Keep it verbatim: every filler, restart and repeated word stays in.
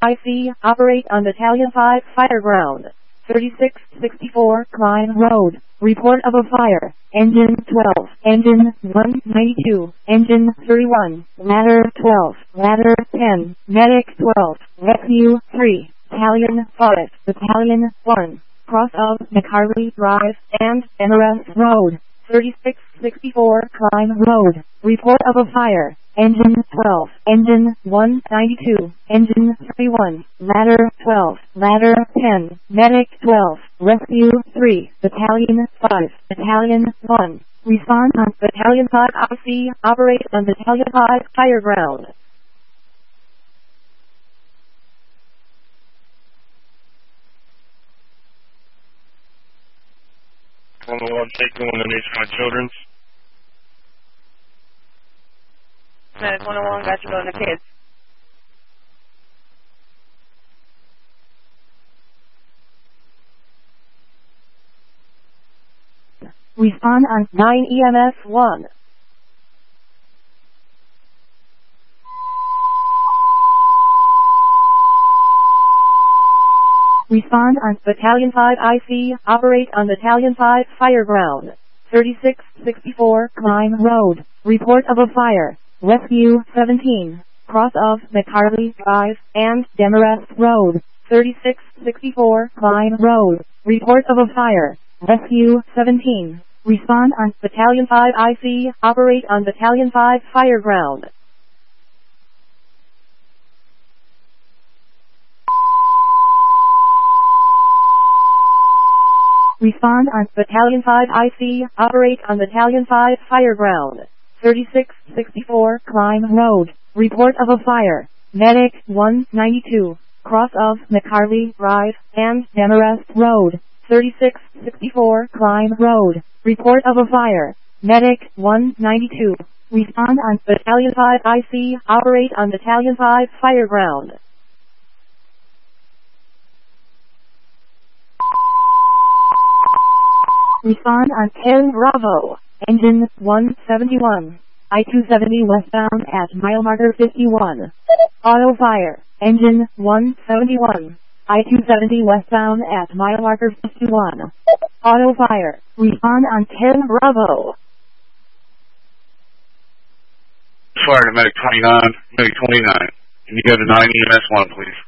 I C, operate on Battalion five fire ground. thirty-six sixty-four Klein Road. Report of a fire. Engine twelve, engine one ninety-two, engine thirty-one, ladder twelve, ladder ten, medic twelve, rescue three, battalion five, battalion one, cross of McCarley Drive and M R S Road. thirty-six sixty-four Klein Road. Report of a fire. Engine twelve, engine one ninety-two, engine thirty-one, ladder twelve, ladder ten, medic twelve, rescue three, battalion five, battalion one. Respond on Battalion five I C, operate on Battalion five fire ground. one oh one, take one underneath my children's. Medic one oh one, got you going to kids. Respond on nine E M S one. Respond on Battalion five I C, operate on Battalion five fire ground. thirty-six sixty-four Klein Road. Report of a fire. Rescue seventeen, cross of McCarley Drive and Demarest Road. thirty-six sixty-four Klein Road. Report of a fire. Rescue seventeen. Respond on Battalion five I C, operate on Battalion five fire ground. Respond on Battalion five I C, operate on Battalion five fire ground. thirty-six sixty-four Klein Road. Report of a fire. Medic one ninety-two, cross of McCarley Drive and Demarest Road. thirty-six sixty-four Klein Road. Report of a fire. Medic one ninety-two. Respond on Battalion five I C, operate on Battalion five fire ground. Respond on ten Bravo. Engine one seventy-one. I two seventy westbound at mile marker fifty-one. Auto fire. Engine one seventy-one. I two seventy westbound at mile marker fifty-one. Auto fire. Respond on ten Bravo. Fire to medic twenty-nine, medic twenty-nine. Can you go to nine E M S one, please?